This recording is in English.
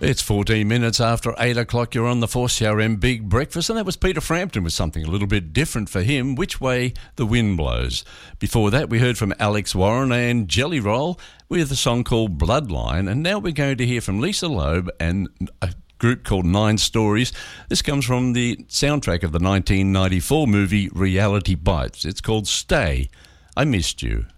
It's 14 minutes after 8 o'clock. You're on the 4CRM Big Breakfast, and that was Peter Frampton with something a little bit different for him, Which Way the Wind Blows. Before that, we heard from Alex Warren and Jelly Roll with a song called Bloodline, and now we're going to hear from Lisa Loeb and a group called Nine Stories. This comes from the soundtrack of the 1994 movie Reality Bites. It's called Stay, I Missed You.